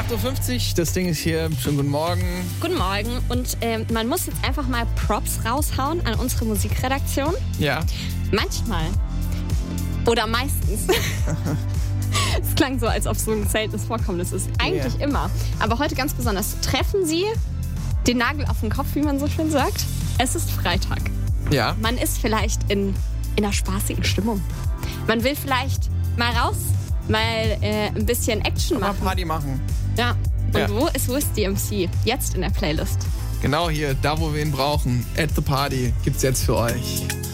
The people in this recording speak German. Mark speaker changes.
Speaker 1: 8.50 Uhr, das Ding ist hier. Schönen guten Morgen.
Speaker 2: Guten Morgen. Und man muss jetzt einfach mal Props raushauen an unsere Musikredaktion.
Speaker 1: Ja.
Speaker 2: Manchmal. Oder meistens. Es klang so, als ob so ein seltenes Vorkommnis ist. Eigentlich immer. Aber heute ganz besonders. Treffen Sie den Nagel auf den Kopf, wie man so schön sagt. Es ist Freitag.
Speaker 1: Ja.
Speaker 2: Man ist vielleicht in einer spaßigen Stimmung. Man will vielleicht mal raus, mal ein bisschen Action machen.
Speaker 1: Mal Party machen.
Speaker 2: Ja. Und
Speaker 1: Ja.
Speaker 2: wo ist DMC? Jetzt in der Playlist.
Speaker 1: Genau hier, da wo wir ihn brauchen. At the Party gibt's jetzt für euch.